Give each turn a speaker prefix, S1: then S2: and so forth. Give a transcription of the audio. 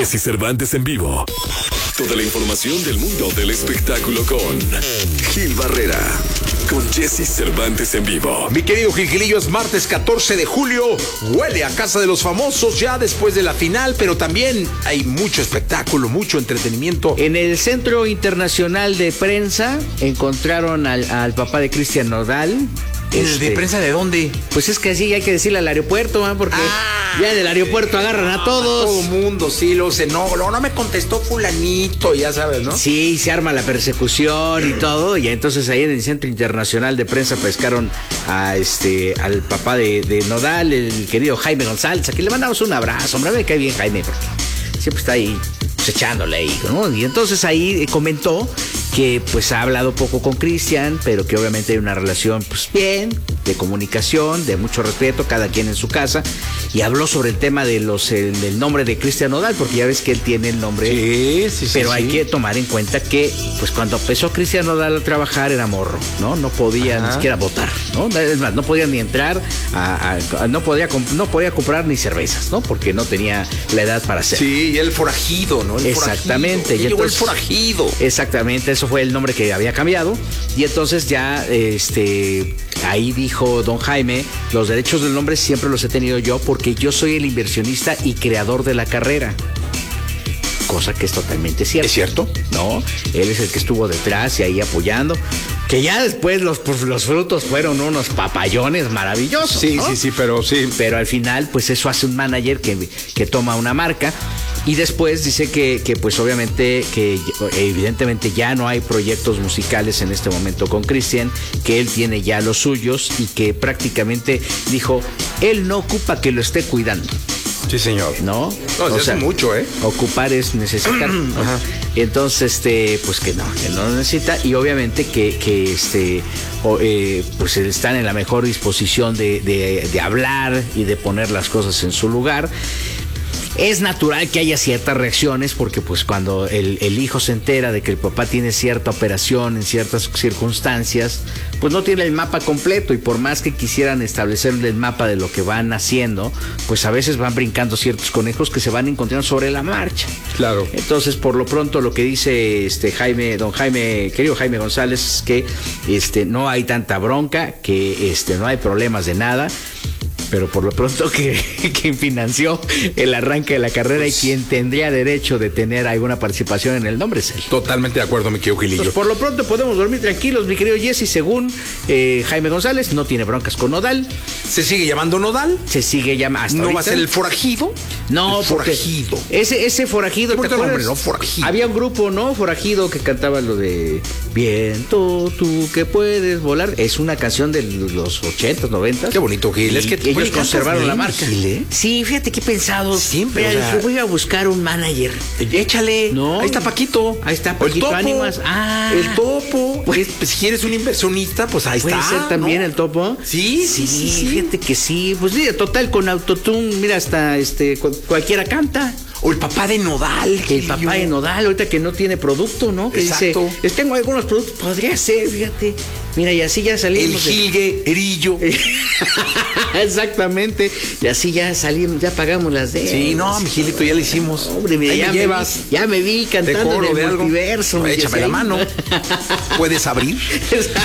S1: Jesse Cervantes en vivo. Toda la información del mundo del espectáculo con Gil Barrera. Con Jesse Cervantes en vivo.
S2: Mi querido Gilgilillo, es martes 14 de julio. Huele a Casa de los Famosos ya después de la final, pero también hay mucho espectáculo, mucho entretenimiento.
S3: En el Centro Internacional de Prensa encontraron al papá de Cristian Nodal.
S2: ¿De prensa de dónde?
S3: Pues es que así hay que decirle al aeropuerto, ¿eh? Porque ya en el aeropuerto agarran a todos.
S2: Todo mundo, sí, no me contestó fulanito, ya sabes, ¿no?
S3: Sí, se arma la persecución y todo, y entonces ahí en el Centro Internacional de Prensa pescaron al papá de Nodal, el querido Jaime González. Aquí le mandamos un abrazo, hombre, me cae bien Jaime, porque siempre está ahí pues, echándole ahí, ¿no? Y entonces ahí comentó que pues ha hablado poco con Cristian, pero que obviamente hay una relación pues bien, de comunicación, de mucho respeto, cada quien en su casa, y habló sobre el tema de del nombre de Cristian Nodal, porque ya ves que él tiene el nombre,
S2: sí,
S3: pero hay que tomar en cuenta que pues cuando empezó Cristian Nodal a trabajar era morro, ¿no? No podía ni siquiera votar, ¿no? Es más, no podía ni entrar, no podía comprar ni cervezas, ¿no? Porque no tenía la edad para hacerlo.
S2: Sí, y el forajido, ¿no?
S3: Exactamente.
S2: Y llegó el forajido.
S3: Exactamente, eso fue el nombre que había cambiado. Y entonces ya, ahí dijo don Jaime, los derechos del nombre siempre los he tenido yo porque yo soy el inversionista y creador de la carrera. Cosa que es totalmente cierta.
S2: ¿Es cierto?
S3: No, él es el que estuvo detrás y ahí apoyando. Que ya después los frutos fueron unos papayones maravillosos.
S2: Sí,
S3: ¿no?
S2: sí, pero sí.
S3: Pero al final, pues eso hace un manager que toma una marca. Y después dice que pues obviamente que evidentemente ya no hay proyectos musicales en este momento con Cristian, que él tiene ya los suyos y que prácticamente dijo, él no ocupa que lo esté cuidando.
S2: Sí, señor.
S3: ¿No?
S2: No, hace mucho, ¿eh?
S3: Ocupar es necesitar.
S2: Ajá.
S3: Entonces, pues que no necesita. Y obviamente pues están en la mejor disposición de hablar y de poner las cosas en su lugar. Es natural que haya ciertas reacciones porque pues cuando el hijo se entera de que el papá tiene cierta operación en ciertas circunstancias, pues no tiene el mapa completo y por más que quisieran establecer el mapa de lo que van haciendo, pues a veces van brincando ciertos conejos que se van encontrando sobre la marcha.
S2: Claro.
S3: Entonces, por lo pronto lo que dice querido Jaime González, es que no hay tanta bronca, que no hay problemas de nada. Pero por lo pronto quien financió el arranque de la carrera y quien tendría derecho de tener alguna participación en el nombre es él.
S2: Totalmente de acuerdo, mi querido Gilillo.
S3: Entonces, por lo pronto podemos dormir tranquilos, mi querido Jesse. Según Jaime González, no tiene broncas con Nodal.
S2: ¿Se sigue llamando Nodal?
S3: Se sigue llamando.
S2: ¿No
S3: ahorita
S2: va a ser el forajido?
S3: No,
S2: el forajido.
S3: Ese forajido.
S2: ¿Te acuerdas? Nombre, ¿no? Forajido.
S3: Había un grupo, ¿no? Forajido que cantaba lo de Viento, tú que puedes volar. Es una canción de los 80s, 90s.
S2: Qué bonito, Gil. Es que
S3: ellos conservaron la marca.
S2: Gil, ¿eh?
S3: Sí, fíjate que he pensado.
S2: Siempre.
S3: Mira, dije, voy a buscar un manager.
S2: Échale.
S3: No.
S2: Ahí está Paquito.
S3: Ahí está Paquito Ánimas.
S2: El Topo. Pues, si quieres un inversionista, pues ahí
S3: puede
S2: está.
S3: ¿Puede ser también, ¿no? El Topo?
S2: Sí.
S3: Fíjate que sí. Pues mira, total, con autotune, mira, hasta cualquiera canta.
S2: O el papá de Nodal.
S3: El papá de Nodal, ahorita que no tiene producto, ¿no? Que
S2: exacto.
S3: Dice, tengo algunos productos, podría ser, fíjate. Mira, y así ya salimos.
S2: El jilguerillo.
S3: Exactamente. Y así ya salimos, ya pagamos las deudas.
S2: Sí, no, mi Gilito, ya lo hicimos.
S3: Hombre, mira, ya me vi cantando en el multiverso.
S2: Échame la mano. ¿Puedes abrir?